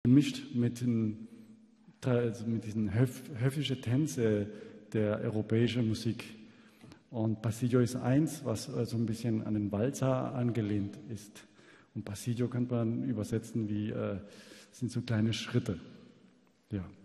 gemischt mit diesen höfischen Tänze der europäischen Musik. Und Pasillo ist eins, was so ein bisschen an den Walzer angelehnt ist. Und Pasillo könnte man übersetzen wie sind so kleine Schritte. Ja.